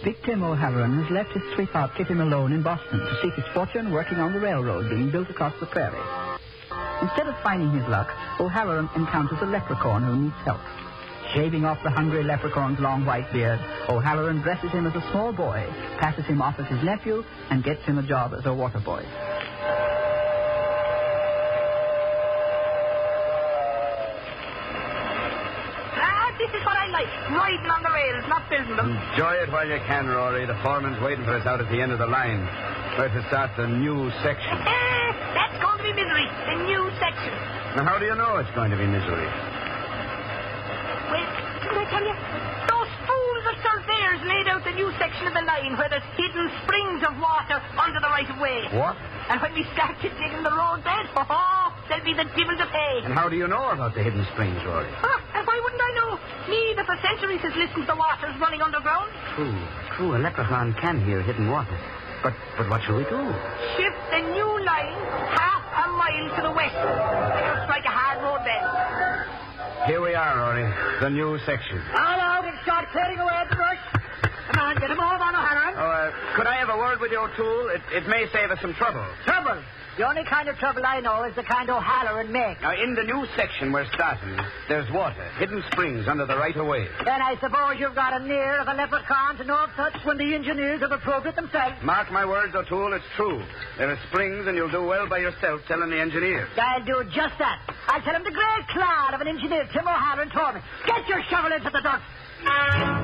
Big Tim O'Halloran has left his sweetheart Kitty Malone in Boston to seek his fortune working on the railroad being built across the prairie. Instead of finding his luck, O'Halloran encounters a leprechaun who needs help. Shaving off the hungry leprechaun's long white beard, O'Halloran dresses him as a small boy, passes him off as his nephew, and gets him a job as a water boy. This is what I like, riding on the rails, not building them. Enjoy it while you can, Rory. The foreman's waiting for us out at the end of the line. We're to start the new section. That's going to be misery, the new section. Now, how do you know it's going to be misery? Wait, did I tell you? Those fools of surveyors laid out the new section of the line where there's hidden springs of water under the right-of-way. What? And when we start digging the roadbed, there'll be the devil to pay. And how do you know about the hidden springs, Rory? And why wouldn't I know? Me, that for centuries has listened to the waters running underground. True. A leprechaun can hear hidden water. But what shall we do? Shift the new line half a mile to the west. It'll strike a hard roadbed. Here we are, Rory. The new section. All out and start clearing away the brush. Come on, get him over on O'Halloran. Could I have a word with you, O'Toole? It may save us some trouble. Trouble? The only kind of trouble I know is the kind O'Halloran makes. Now, in the new section we're starting, there's water, hidden springs under the right-of-way. Then I suppose you've got an ear of a leprechaun to know of such when the engineers have approved it themselves. Mark my words, O'Toole, it's true. There are springs, and you'll do well by yourself telling the engineers. I'll do just that. I'll tell him the great cloud of an engineer, Tim O'Halloran, told me. Get your shovel into the dirt.